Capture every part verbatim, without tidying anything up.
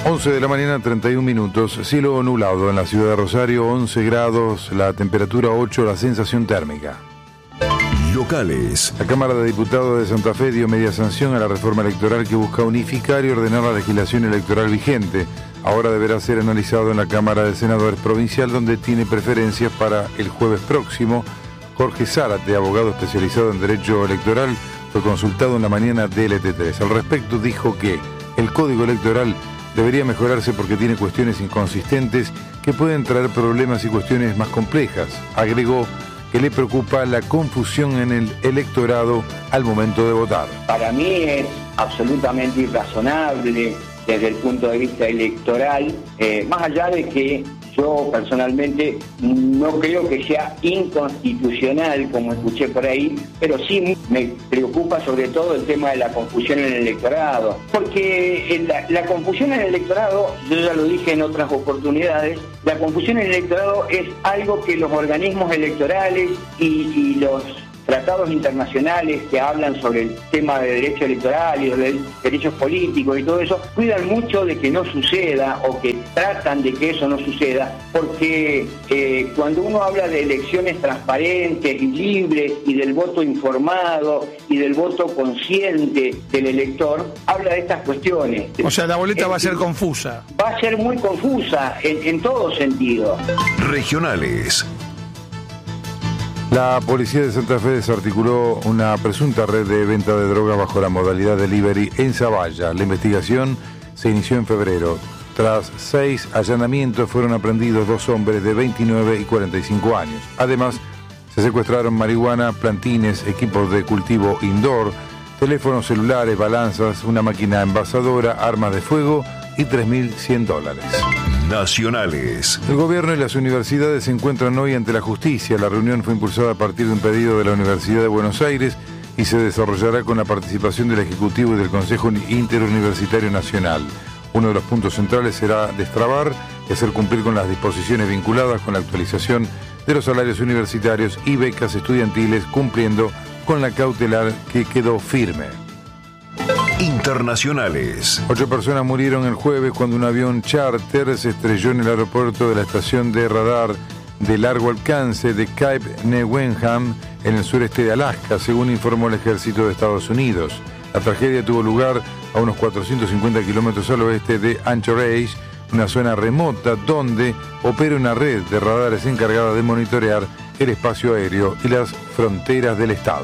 once de la mañana, treinta y un minutos, cielo nublado en la ciudad de Rosario, once grados, la temperatura ocho, la sensación térmica. Locales. La Cámara de Diputados de Santa Fe dio media sanción a la reforma electoral que busca unificar y ordenar la legislación electoral vigente. Ahora deberá ser analizado en la Cámara de Senadores Provincial, donde tiene preferencias para el jueves próximo. Jorge Zárate, abogado especializado en Derecho Electoral, fue consultado en la mañana de L T tres. Al respecto dijo que el Código Electoral debería mejorarse porque tiene cuestiones inconsistentes que pueden traer problemas y cuestiones más complejas. Agregó que le preocupa la confusión en el electorado al momento de votar. Para mí es absolutamente irrazonable desde el punto de vista electoral, eh, más allá de que yo personalmente no creo que sea inconstitucional, como escuché por ahí, pero sí me preocupa sobre todo el tema de la confusión en el electorado. Porque la, la confusión en el electorado, yo ya lo dije en otras oportunidades, la confusión en el electorado es algo que los organismos electorales y, y los tratados internacionales que hablan sobre el tema de derecho electoral y de derechos políticos y todo eso, cuidan mucho de que no suceda o que tratan de que eso no suceda, porque eh, cuando uno habla de elecciones transparentes y libres y del voto informado y del voto consciente del elector, habla de estas cuestiones. O sea, la boleta es, va a ser confusa. Va a ser muy confusa en, en todo sentido. Regionales. La policía de Santa Fe desarticuló una presunta red de venta de drogas bajo la modalidad delivery en Zavalla. La investigación se inició en febrero. Tras seis allanamientos fueron aprendidos dos hombres de veintinueve y cuarenta y cinco años. Además, se secuestraron marihuana, plantines, equipos de cultivo indoor, teléfonos celulares, balanzas, una máquina envasadora, armas de fuego y tres mil cien dólares. Nacionales. El gobierno y las universidades se encuentran hoy ante la justicia. La reunión fue impulsada a partir de un pedido de la Universidad de Buenos Aires y se desarrollará con la participación del Ejecutivo y del Consejo Interuniversitario Nacional. Uno de los puntos centrales será destrabar y hacer cumplir con las disposiciones vinculadas con la actualización de los salarios universitarios y becas estudiantiles, cumpliendo con la cautelar que quedó firme. Internacionales. Ocho personas murieron el jueves cuando un avión charter se estrelló en el aeropuerto de la estación de radar de largo alcance de Cape Neuenham, en el sureste de Alaska, según informó el ejército de Estados Unidos. La tragedia tuvo lugar a unos cuatrocientos cincuenta kilómetros al oeste de Anchorage, una zona remota donde opera una red de radares encargada de monitorear el espacio aéreo y las fronteras del estado.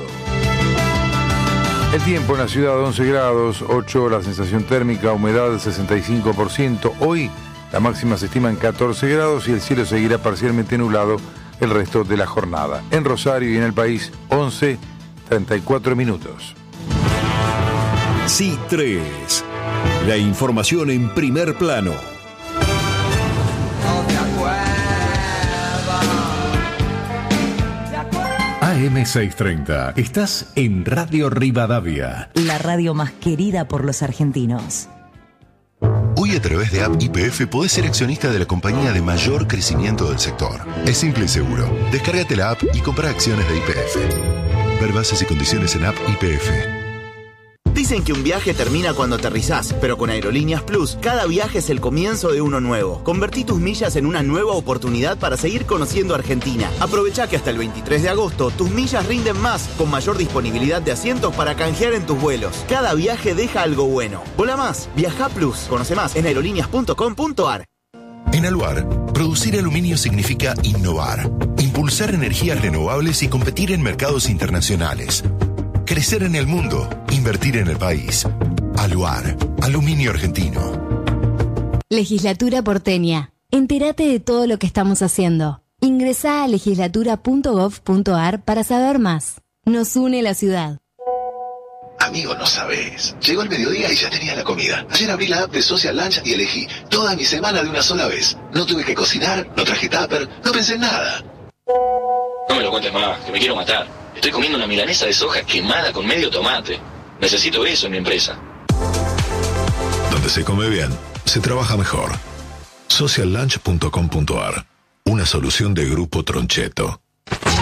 El tiempo en la ciudad, once grados, ocho la sensación térmica, humedad sesenta y cinco por ciento. Hoy la máxima se estima en catorce grados y el cielo seguirá parcialmente nublado el resto de la jornada. En Rosario y en el país, once treinta y cuatro minutos. C tres. La información en primer plano. A M seiscientos treinta. Estás en Radio Rivadavia. La radio más querida por los argentinos. Hoy a través de App Y P F podés ser accionista de la compañía de mayor crecimiento del sector. Es simple y seguro. Descárgate la app y compra acciones de Y P F. Ver bases y condiciones en App Y P F. Dicen que un viaje termina cuando aterrizás, pero con Aerolíneas Plus, cada viaje es el comienzo de uno nuevo. Convertí tus millas en una nueva oportunidad para seguir conociendo Argentina. Aprovecha que hasta el veintitrés de agosto tus millas rinden más, con mayor disponibilidad de asientos para canjear en tus vuelos. Cada viaje deja algo bueno. Vola más, viaja Plus. Conoce más en aerolíneas punto com punto a r. En Aluar, producir aluminio significa innovar, impulsar energías renovables y competir en mercados internacionales. Crecer en el mundo, invertir en el país. Aluar, aluminio argentino. Legislatura porteña. Entérate de todo lo que estamos haciendo. Ingresá a legislatura punto gov punto a r para saber más. Nos une la ciudad. Amigo, no sabés. Llegó el mediodía y ya tenía la comida. Ayer abrí la app de Social Lunch y elegí toda mi semana de una sola vez. No tuve que cocinar, no traje tupper, no pensé en nada. No me lo cuentes más, que me quiero matar. Estoy comiendo una milanesa de soja quemada con medio tomate. Necesito eso en mi empresa. Donde se come bien, se trabaja mejor. social lunch punto com punto a r. Una solución de Grupo Troncheto.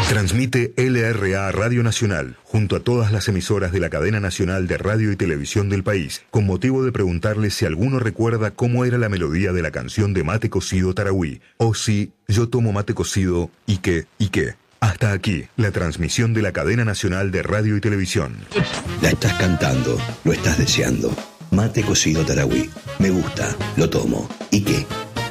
Transmite L R A Radio Nacional, junto a todas las emisoras de la cadena nacional de radio y televisión del país, con motivo de preguntarle si alguno recuerda cómo era la melodía de la canción de Mate Cocido Tarahui, o si yo tomo mate cocido y qué, y qué. Hasta aquí, la transmisión de la cadena nacional de radio y televisión. La estás cantando, lo estás deseando. Mate Cocido Tarahui. Me gusta, lo tomo. ¿Y qué?